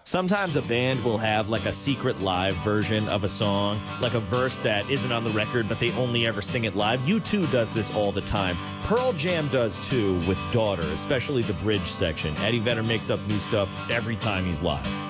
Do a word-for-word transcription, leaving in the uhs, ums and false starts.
Sometimes a band will have like a secret live version of a song, like a verse that isn't on the record, but they only ever sing it live. U two does this all the time. Pearl Jam does too with Daughter, especially the bridge section. Eddie Vedder makes up new stuff every time he's live.